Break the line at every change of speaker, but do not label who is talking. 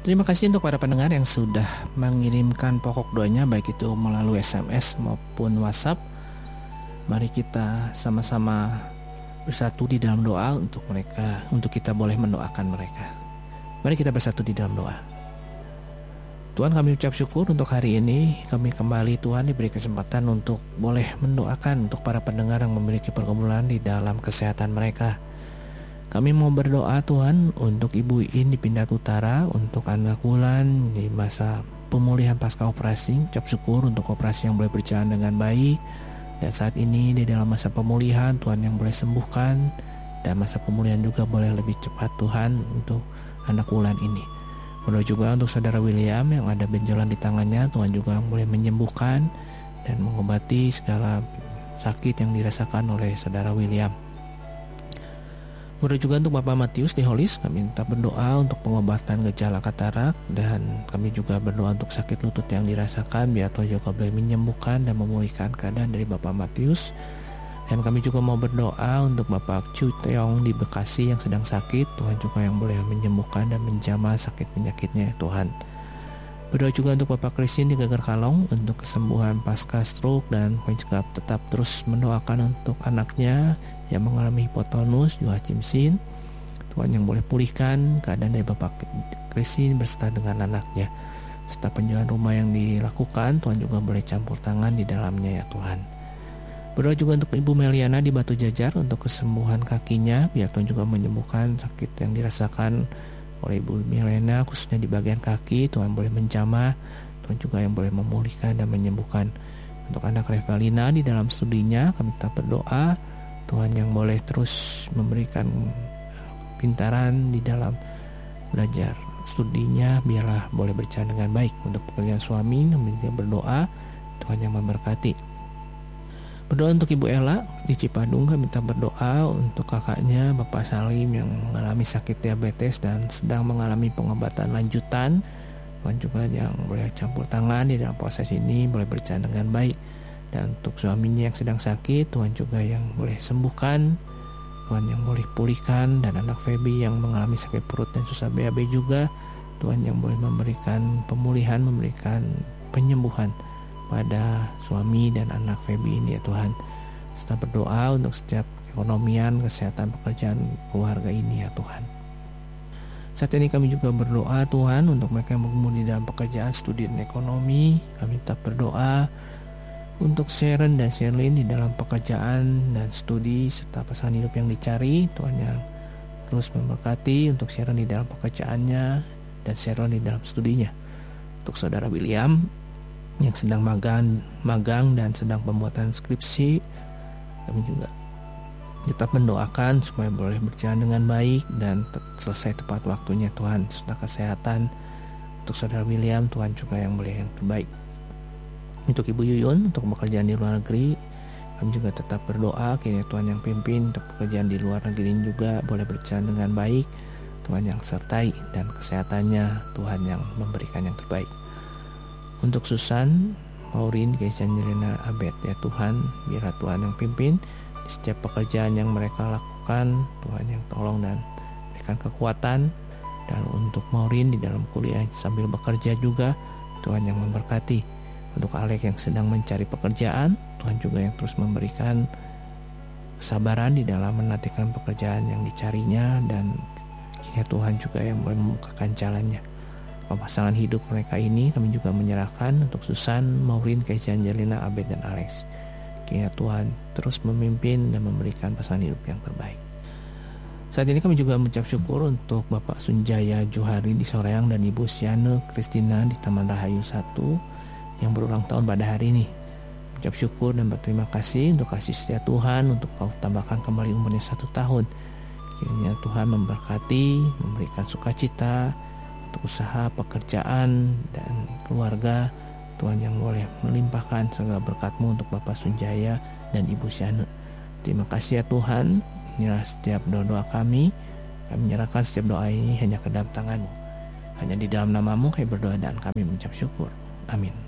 Terima kasih untuk para pendengar yang sudah mengirimkan pokok doanya, baik itu melalui SMS maupun WhatsApp. Mari kita sama-sama bersatu di dalam doa untuk mereka, untuk kita boleh mendoakan mereka. Mari kita bersatu di dalam doa. Tuhan, kami ucap syukur untuk hari ini. Kami kembali Tuhan diberi kesempatan untuk boleh mendoakan untuk para pendengar yang memiliki pergumulan di dalam kesehatan mereka. Kami mau berdoa Tuhan untuk Ibu In di Pindad Utara, untuk anak Wulan di masa pemulihan pasca operasi. Ucap syukur untuk operasi yang boleh berjalan dengan baik. Dan saat ini di dalam masa pemulihan, Tuhan yang boleh sembuhkan. Dan masa pemulihan juga boleh lebih cepat Tuhan untuk anak Wulan ini. Berdoa juga untuk saudara William yang ada benjolan di tangannya. Tuhan juga yang boleh menyembuhkan dan mengobati segala sakit yang dirasakan oleh saudara William. Berdoa juga untuk Bapak Matius di Holis. Kami minta berdoa untuk pengobatan gejala katarak. Dan kami juga berdoa untuk sakit lutut yang dirasakan, biar Tuhan juga boleh menyembuhkan dan memulihkan keadaan dari Bapak Matius. Dan kami juga mau berdoa untuk Bapak Chu Teong di Bekasi yang sedang sakit. Tuhan juga yang boleh menyembuhkan dan menjamah sakit penyakitnya ya Tuhan. Berdoa juga untuk Bapak Christine di Geger Kalong untuk kesembuhan pasca stroke. Dan kami juga tetap terus mendoakan untuk anaknya yang mengalami hipotonus, Joachim Sin. Tuhan yang boleh pulihkan keadaan dari Bapak Christine beserta dengan anaknya. Serta penjualan rumah yang dilakukan, Tuhan juga boleh campur tangan di dalamnya ya Tuhan. Berdoa juga untuk Ibu Meliana di Batu Jajar untuk kesembuhan kakinya, biar Tuhan juga menyembuhkan sakit yang dirasakan oleh Ibu Meliana khususnya di bagian kaki. Tuhan boleh menjamah, Tuhan juga yang boleh memulihkan dan menyembuhkan. Untuk anak Revalina di dalam studinya, kami tetap berdoa Tuhan yang boleh terus memberikan pintaran di dalam belajar studinya, biarlah boleh berjalan dengan baik. Untuk pekerjaan suami, kami juga berdoa Tuhan yang memberkati. Berdoa untuk Ibu Ella di Cipadung, kami minta berdoa untuk kakaknya Bapak Salim yang mengalami sakit diabetes dan sedang mengalami pengobatan lanjutan. Tuhan juga yang boleh campur tangan di dalam proses ini, boleh berjalan dengan baik. Dan untuk suaminya yang sedang sakit, Tuhan juga yang boleh sembuhkan, Tuhan yang boleh pulihkan. Dan anak Feby yang mengalami sakit perut dan susah BAB juga, Tuhan yang boleh memberikan pemulihan, memberikan penyembuhan pada suami dan anak Feby ini ya Tuhan. Serta berdoa untuk setiap ekonomian, kesehatan, pekerjaan keluarga ini ya Tuhan. Saat ini kami juga berdoa Tuhan untuk mereka yang bergumul di dalam pekerjaan, studi dan ekonomi. Kami tetap berdoa untuk Sharon dan Sherlyn di dalam pekerjaan dan studi serta pasangan hidup yang dicari. Tuhan yang terus memberkati untuk Sharon di dalam pekerjaannya dan Sharon di dalam studinya. Untuk saudara William yang sedang magang dan sedang pembuatan skripsi, kami juga tetap mendoakan supaya boleh berjalan dengan baik dan selesai tepat waktunya Tuhan. Serta kesehatan untuk saudara William, Tuhan juga yang boleh yang terbaik. Untuk Ibu Yuyun untuk pekerjaan di luar negeri, kami juga tetap berdoa kiranya Tuhan yang pimpin untuk pekerjaan di luar negeri ini juga boleh berjalan dengan baik. Tuhan yang sertai dan kesehatannya Tuhan yang memberikan yang terbaik. Untuk Susan, Maureen, Keisha, Jelena, Abed ya Tuhan, biarlah Tuhan yang pimpin di setiap pekerjaan yang mereka lakukan. Tuhan yang tolong dan berikan kekuatan. Dan untuk Maureen di dalam kuliah sambil bekerja juga, Tuhan yang memberkati. Untuk Alek yang sedang mencari pekerjaan, Tuhan juga yang terus memberikan kesabaran di dalam menantikan pekerjaan yang dicarinya. Dan kiranya Tuhan juga yang boleh membukakan jalannya. Pasangan hidup mereka ini kami juga menyerahkan untuk Susan, Maureen, Keisha, Angelina, Abed, dan Alex. Kiranya Tuhan terus memimpin dan memberikan pasangan hidup yang terbaik. Saat ini kami juga mengucap syukur untuk Bapak Sunjaya Johari di Soreang dan Ibu Siane Kristina di Taman Rahayu 1 yang berulang tahun pada hari ini. Ucap syukur dan berterima kasih untuk kasih setia Tuhan untuk kau tambahkan kembali umurnya 1 tahun. Kiranya Tuhan memberkati, memberikan sukacita untuk usaha, pekerjaan, dan keluarga. Tuhan yang boleh melimpahkan segala berkat-Mu untuk Bapak Sunjaya dan Ibu Siane. Terima kasih ya Tuhan. Inilah setiap doa-doa kami. Kami menyerahkan setiap doa ini hanya ke dalam tangan-Mu. Hanya di dalam nama-Mu kami berdoa dan kami mengucap syukur. Amin.